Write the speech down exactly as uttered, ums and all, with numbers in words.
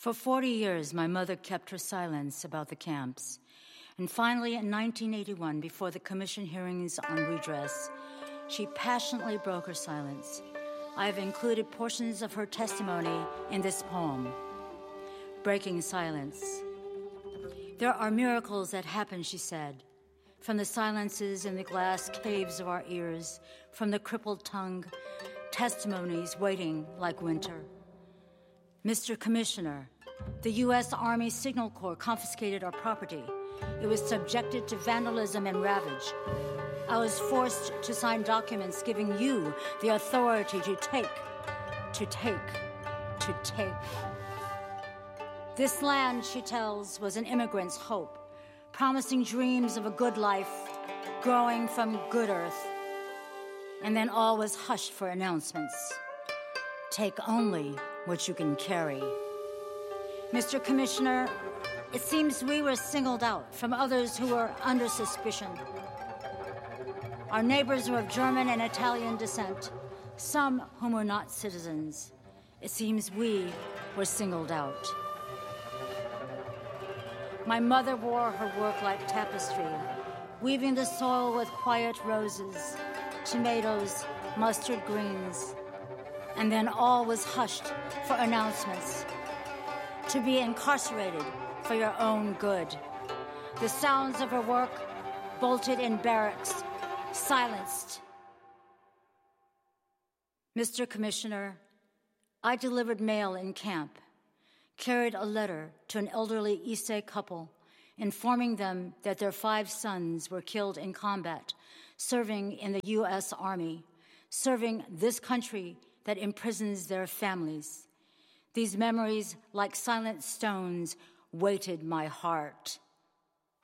For forty years, my mother kept her silence about the camps. And finally, in nineteen eighty-one, before the commission hearings on redress, she passionately broke her silence. I have included portions of her testimony in this poem, Breaking Silence. There are miracles that happen, she said, from the silences in the glass caves of our ears, from the crippled tongue, testimonies waiting like winter. Mister Commissioner, the U S Army Signal Corps confiscated our property. It was subjected to vandalism and ravage. I was forced to sign documents giving you the authority to take, to take, to take. This land, she tells, was an immigrant's hope, promising dreams of a good life, growing from good earth. And then all was hushed for announcements. Take only what you can carry. Mister Commissioner, it seems we were singled out from others who were under suspicion. Our neighbors were of German and Italian descent, some whom were not citizens. It seems we were singled out. My mother wore her work like tapestry, weaving the soil with quiet roses, tomatoes, mustard greens, and then all was hushed for announcements. To be incarcerated for your own good. The sounds of her work, bolted in barracks, silenced. Mister Commissioner, I delivered mail in camp, carried a letter to an elderly Issei couple, informing them that their five sons were killed in combat, serving in the U S Army, serving this country that imprisons their families. These memories, like silent stones, weighted my heart.